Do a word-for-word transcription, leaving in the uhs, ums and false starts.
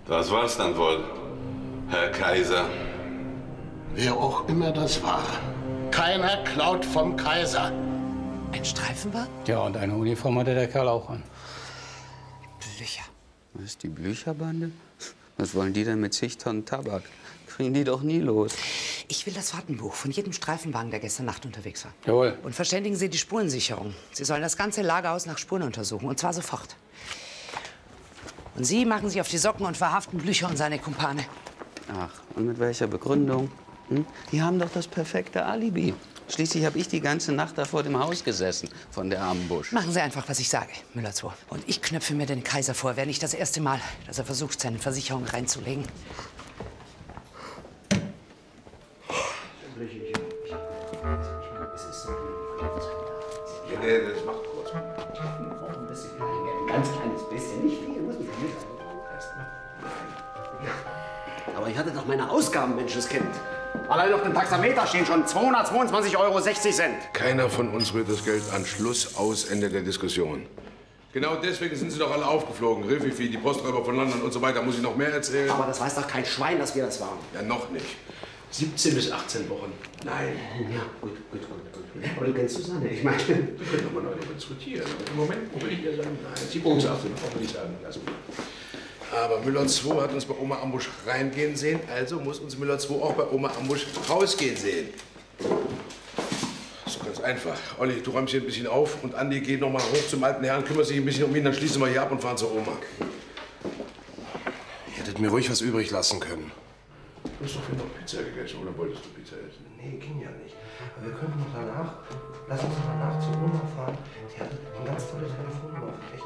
Das war's dann wohl, Herr Kaiser. Wer auch immer das war. Keiner klaut vom Kaiser. Ein Streifenwagen? Ja, und eine Uniform hatte der Kerl auch an. Blücher. Was ist die Blücherbande? Was wollen die denn mit zig Tonnen Tabak? Kriegen die doch nie los. Ich will das Fahrtenbuch von jedem Streifenwagen, der gestern Nacht unterwegs war. Jawohl. Und verständigen Sie die Spurensicherung. Sie sollen das ganze Lagerhaus nach Spuren untersuchen, und zwar sofort. Und Sie machen sich auf die Socken und verhaften Blücher und seine Kumpane. Ach, und mit welcher Begründung? Hm? Die haben doch das perfekte Alibi. Schließlich habe ich die ganze Nacht da vor dem Haus gesessen, von der armen Busch. Machen Sie einfach, was ich sage, Müller zwei. Und ich knöpfe mir den Kaiser vor. Wäre nicht das erste Mal, dass er versucht, seine Versicherung reinzulegen. Ja, nee, das macht kurz. Ein ganz kleines bisschen, nicht viel, muss nicht viel sein. Aber ich hatte doch meine Ausgaben, Menschenskind. Allein auf dem Taxameter stehen schon zweihundertzweiundzwanzig Euro sechzig Cent. Keiner von uns rührt das Geld an. Schluss, aus, Ende der Diskussion. Genau deswegen sind sie doch alle aufgeflogen. Rififi, die Posträuber von London und so weiter. Muss ich noch mehr erzählen? Aber das weiß doch kein Schwein, dass wir das waren. Ja, noch nicht. siebzehn bis achtzehn Wochen. Nein. Ja, gut, gut, gut, gut. Aber du kennst Susanne, ich meine. Wir können doch mal neu diskutieren. Aber im Moment will ich eher sagen, nein, siebzehn bis achtzehn Wochen würde ich sagen. Lassen wir. Aber Müller zwei hat uns bei Oma Ambusch reingehen sehen, also muss uns Müller zwei auch bei Oma Ambusch rausgehen sehen. Das ist ganz einfach. Olli, du räumst hier ein bisschen auf und Andi geht noch mal hoch zum alten Herrn, kümmert sich ein bisschen um ihn, dann schließen wir hier ab und fahren zur Oma. Ihr hättet mir ruhig was übrig lassen können. Du hast doch vorhin noch Pizza gegessen, oder wolltest du Pizza essen? Nee, ging ja nicht. Aber wir könnten noch danach, lass uns noch danach zur Oma fahren. Die hatte ein ganz tolles Telefonnummer.